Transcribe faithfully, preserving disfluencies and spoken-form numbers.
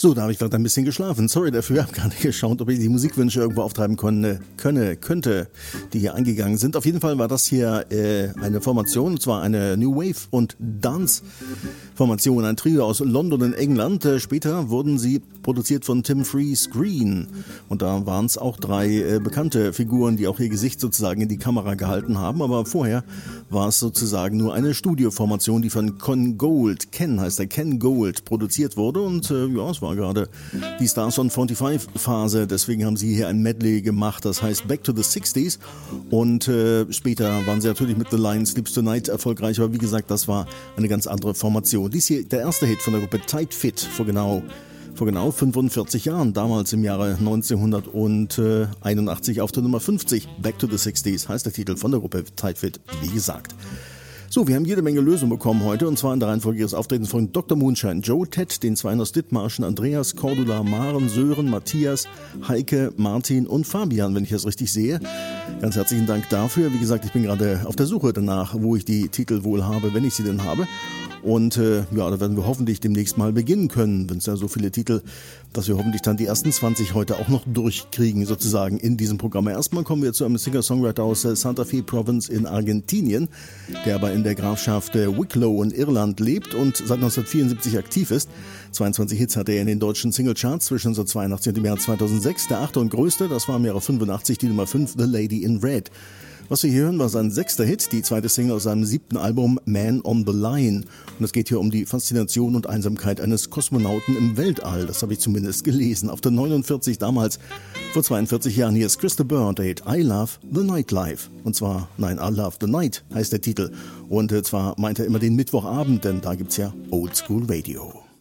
So, da habe ich gerade ein bisschen geschlafen. Sorry dafür, habe gerade geschaut, ob ich die Musikwünsche irgendwo auftreiben könne, könne, könnte, die hier eingegangen sind. Auf jeden Fall war das hier äh, eine Formation, und zwar eine New Wave und Dance Formation, ein Trio aus London in England. Äh, später wurden sie produziert von Tim Freeze Green und da waren es auch drei äh, bekannte Figuren, die auch ihr Gesicht sozusagen in die Kamera gehalten haben, aber vorher war es sozusagen nur eine Studioformation, die von Ken Gold, Ken heißt der, Ken Gold produziert wurde und äh, ja, es war gerade die Stars on fünfundvierzig Phase, deswegen haben sie hier ein Medley gemacht, das heißt Back to the sixties und äh, später waren sie natürlich mit The Lion Sleeps Tonight erfolgreich, aber wie gesagt, das war eine ganz andere Formation. Dies hier der erste Hit von der Gruppe Tight Fit vor genau vor genau fünfundvierzig Jahren, damals im Jahre neunzehnhunderteinundachtzig auf der Nummer fünfzig, Back to the sixties heißt der Titel von der Gruppe Tight Fit, wie gesagt. So, wir haben jede Menge Lösungen bekommen heute, und zwar in der Reihenfolge ihres Auftretens von Doktor Moonshine, Joe, Ted, den Zweien aus Dithmarschen, Andreas, Cordula, Maren, Sören, Matthias, Heike, Martin und Fabian, wenn ich das richtig sehe. Ganz herzlichen Dank dafür. Wie gesagt, ich bin gerade auf der Suche danach, wo ich die Titel wohl habe, wenn ich sie denn habe. Und äh, ja, da werden wir hoffentlich demnächst mal beginnen können, wenn es ja so viele Titel, dass wir hoffentlich dann die ersten zwanzig heute auch noch durchkriegen, sozusagen in diesem Programm. Erstmal kommen wir zu einem Singer-Songwriter aus äh, Santa Fe Province in Argentinien, der aber in der Grafschaft äh, Wicklow in Irland lebt und seit neunzehnhundertvierundsiebzig aktiv ist. zweiundzwanzig Hits hatte er in den deutschen Singlecharts zwischen neunzehnhundertzweiundachtzig und dem Jahr zweitausendsechs. Der achte und größte, das war im Jahre fünfundachtzig die Nummer fünf, The Lady in Red. Was wir hier hören, war sein sechster Hit, die zweite Single aus seinem siebten Album Man on the Line. Und es geht hier um die Faszination und Einsamkeit eines Kosmonauten im Weltall. Das habe ich zumindest gelesen. Auf der neunundvierzig damals, vor zweiundvierzig Jahren, hier ist Christa Bernadette, I Love the Nightlife. Und zwar, nein, I Love the Night heißt der Titel. Und äh, zwar meint er immer den Mittwochabend, denn da gibt's ja Old School Radio.